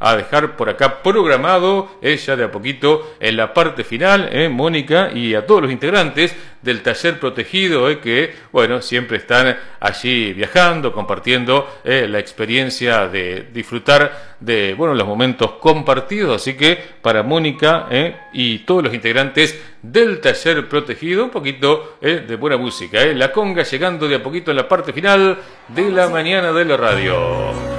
a dejar por acá programado, ya de a poquito en la parte final, Mónica, y a todos los integrantes del taller protegido, que, bueno, siempre están allí viajando, compartiendo la experiencia de disfrutar de, bueno, los momentos compartidos. Así que para Mónica y todos los integrantes del taller protegido, un poquito de buena música, la conga llegando de a poquito en la parte final de la mañana de la radio.